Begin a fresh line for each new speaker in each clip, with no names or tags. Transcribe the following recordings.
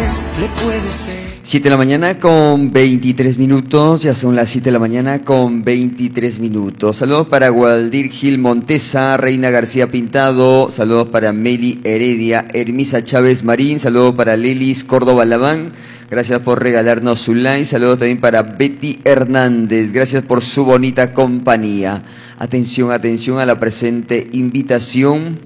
le puede ser.
7 de la mañana con 23 minutos, ya son las 7 de la mañana con 23 minutos. Saludos para Waldir Gil Montesa, Reina García Pintado, saludos para Meli Heredia, Hermisa Chávez Marín, saludos para Lelis Córdoba Labán, gracias por regalarnos su like, saludos también para Betty Hernández, gracias por su bonita compañía. Atención, atención a la presente invitación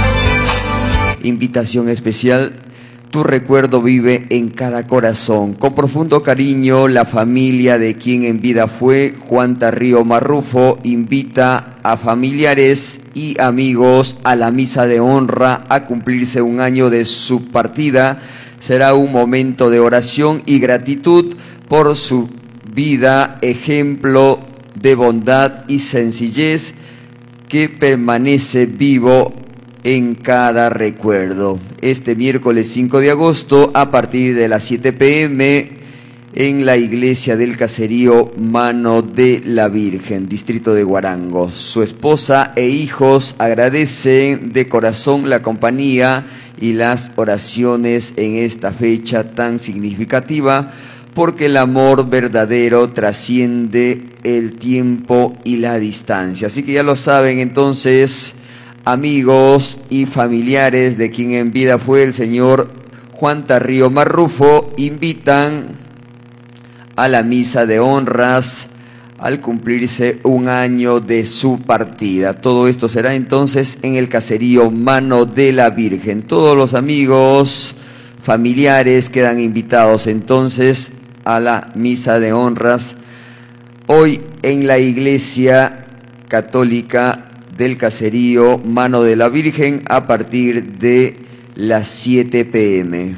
especial. Tu recuerdo vive en cada corazón. Con profundo cariño, la familia de quien en vida fue, Juan Tarrío Marrufo, invita a familiares y amigos a la misa de honra a cumplirse un año de su partida. Será un momento de oración y gratitud por su vida, ejemplo de bondad y sencillez que permanece vivo en cada recuerdo. Este miércoles 5 de agosto, a partir de las 7 p.m, en la iglesia del caserío Mano de la Virgen, distrito de Huarango. Su esposa e hijos agradecen de corazón la compañía y las oraciones en esta fecha tan significativa, porque el amor verdadero trasciende el tiempo y la distancia. Así que ya lo saben, entonces, amigos y familiares de quien en vida fue el señor Juan Tarrío Marrufo, invitan a la misa de honras al cumplirse un año de su partida. Todo esto será entonces en el caserío Mano de la Virgen. Todos los amigos, familiares quedan invitados entonces a la misa de honras hoy en la iglesia católica del caserío Mano de la Virgen a partir de las 7 p.m.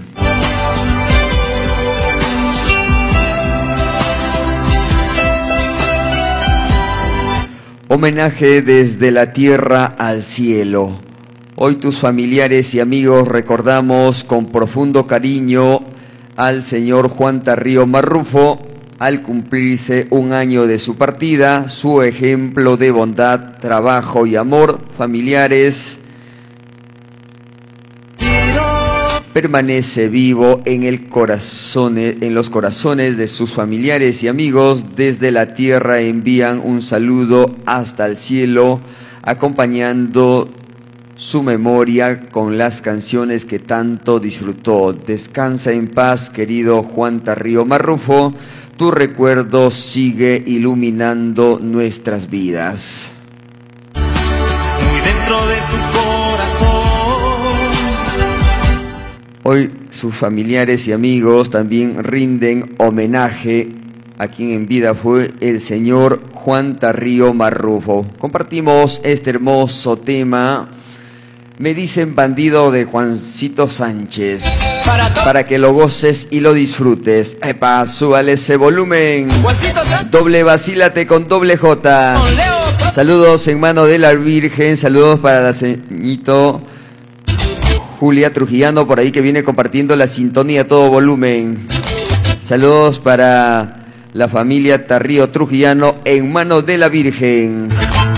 Homenaje desde la tierra al cielo. Hoy tus familiares y amigos recordamos con profundo cariño al señor Juan Tarrío Marrufo, al cumplirse un año de su partida. Su ejemplo de bondad, trabajo y amor familiares permanece vivo en los corazones de sus familiares y amigos. Desde la tierra envían un saludo hasta el cielo, acompañando su memoria con las canciones que tanto disfrutó. Descansa en paz, querido Juan Tarrío Marrufo. Tu recuerdo sigue iluminando nuestras vidas.
Muy dentro de tu corazón.
Hoy sus familiares y amigos también rinden homenaje a quien en vida fue el señor Juan Tarrío Marrufo. Compartimos este hermoso tema. Me dicen bandido, de Juancito Sánchez, para que lo goces y lo disfrutes. Epa, súbale ese volumen. Doble vacílate con doble J. Saludos en Mano de la Virgen, saludos para la señorita Julia Trujillano, por ahí que viene compartiendo la sintonía a todo volumen. Saludos para la familia Tarrío Trujillano en Mano de la Virgen.